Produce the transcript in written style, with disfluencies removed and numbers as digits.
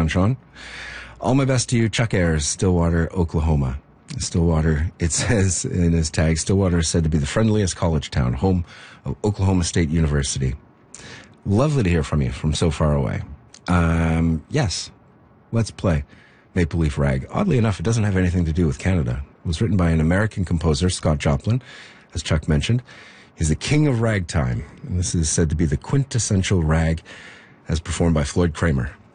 Sean. All my best to you, Chuck Ayers, Stillwater, Oklahoma. Stillwater, it says in his tag, Stillwater is said to be the friendliest college town, home of Oklahoma State University. Lovely to hear from you from so far away. Yes, let's play Maple Leaf Rag. Oddly enough, it doesn't have anything to do with Canada. It was written by an American composer, Scott Joplin, as Chuck mentioned. He's the king of ragtime, and this is said to be the quintessential rag as performed by Floyd Kramer.